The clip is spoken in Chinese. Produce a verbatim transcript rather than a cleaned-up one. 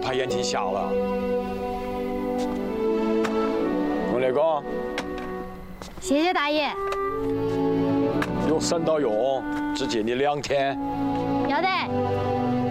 排烟梯下了。用那个。 谢谢大爷。 有省到用，只借你两天。 要得。